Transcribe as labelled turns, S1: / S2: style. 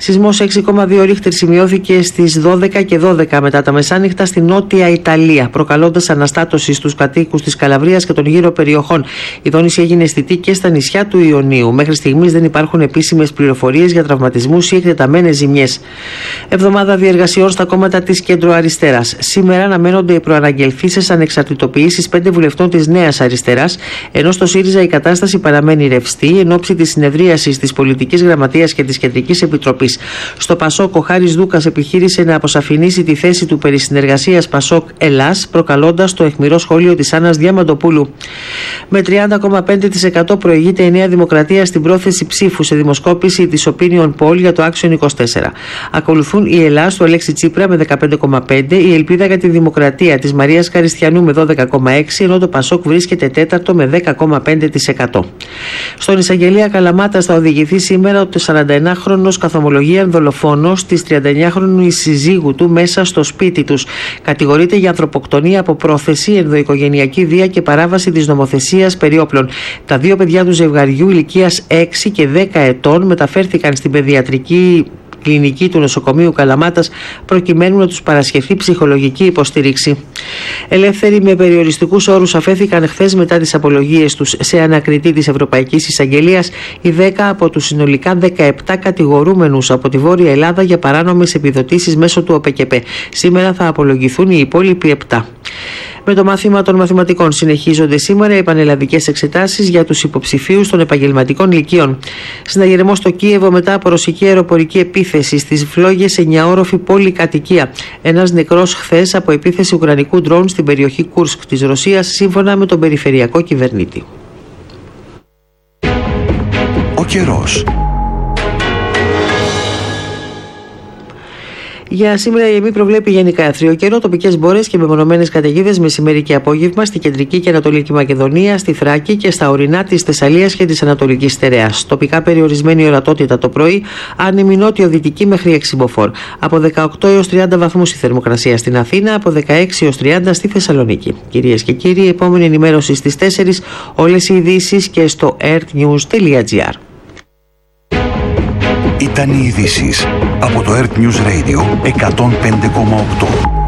S1: Σεισμός 6,2 ρίχτερ σημειώθηκε στις 12 και 12 μετά τα μεσάνυχτα στη Νότια Ιταλία, προκαλώντας αναστάτωση στους κατοίκους της Καλαβρίας και των γύρω περιοχών. Η δόνηση έγινε αισθητή και στα νησιά του Ιωνίου. Μέχρι στιγμής δεν υπάρχουν επίσημες πληροφορίες για τραυματισμούς ή εκτεταμένες ζημιές. Εβδομάδα διεργασιών στα κόμματα της κέντρο-αριστεράς. Σήμερα αναμένονται οι προαναγγελθήσεις ανεξαρτητοποιήσεις 5 βουλευτών της Νέας Αριστεράς, ενώ στο ΣΥΡΙΖΑ η κατάσταση παραμένει ρευστή εν ώψη της συνεδρίασης της Πολιτικής Γραμματείας και της Κεντρικής Επιτροπής. Στο ΠΑΣΟΚ, ο Χάρης Δούκας επιχείρησε να αποσαφηνίσει τη θέση του περί συνεργασίας ΠΑΣΟΚ-Ελλάς, προκαλώντας το αιχμηρό σχόλιο της Άννας Διαμαντοπούλου. Με 30,5% προηγείται η Νέα Δημοκρατία στην πρόθεση ψήφου σε δημοσκόπηση της Opinion Poll για το Action 24. Ακολουθούν η Ελλάς του Αλέξη Τσίπρα με 15,5%, η Ελπίδα για τη Δημοκρατία της Μαρίας Καριστιανού με 12,6%, ενώ το ΠΑΣΟΚ βρίσκεται τέταρτο με 10,5%. Στον εισαγγελέα Καλαμάτας θα οδηγηθεί σήμερα ο 41χρονος καθομολογίαν δολοφόνος της 39χρονης συζύγου του μέσα στο σπίτι τους. Κατηγορείται για ανθρωποκτονία από πρόθεση, ενδοοικογενειακή βία και παράβαση της νομοθεσίας περί όπλων. Τα δύο παιδιά του ζευγαριού ηλικίας 6 και 10 ετών μεταφέρθηκαν στην παιδιατρική κλινική του νοσοκομείου Καλαμάτας προκειμένου να τους παρασχεθεί ψυχολογική υποστήριξη. Ελεύθεροι με περιοριστικούς όρους αφέθηκαν χθες μετά τις απολογίες τους σε ανακριτή της Ευρωπαϊκής Εισαγγελίας οι 10 από τους συνολικά 17 κατηγορούμενους από τη Βόρεια Ελλάδα για παράνομες επιδοτήσεις μέσω του ΟΠΕΚΕΠΕ. Σήμερα θα απολογηθούν οι υπόλοιποι 7. Με το μάθημα των μαθηματικών συνεχίζονται σήμερα οι πανελλαδικές εξετάσεις για τους υποψηφίους των επαγγελματικών λυκείων. Συναγερμό στο Κίεβο μετά από ρωσική αεροπορική επίθεση στις φλόγες 9όροφη πολυκατοικία. Ένας νεκρός χθες από επίθεση ουκρανικού ντρόουν στην περιοχή Κούρσκ της Ρωσίας, σύμφωνα με τον περιφερειακό κυβερνήτη.
S2: Ο καιρός.
S1: Για σήμερα η ΕΜΗ προβλέπει γενικά εύθριο καιρό, τοπικές μπόρες και μεμονωμένες καταιγίδες μεσημέρι και απόγευμα στη κεντρική και ανατολική Μακεδονία, στη Θράκη και στα ορεινά της Θεσσαλίας και της Ανατολικής Στερεάς. Τοπικά περιορισμένη ορατότητα το πρωί, άνεμη νότιο-δυτική μέχρι 6 μποφόρ. Από 18 έως 30 βαθμούς η θερμοκρασία στην Αθήνα, από 16 έως 30 στη Θεσσαλονίκη. Κυρίες και κύριοι, επόμενη ενημέρωση στις 4, όλες οι ειδήσεις και στο earthnews.gr.
S2: Ήταν οι ειδήσεις από το Earth News Radio 105,8.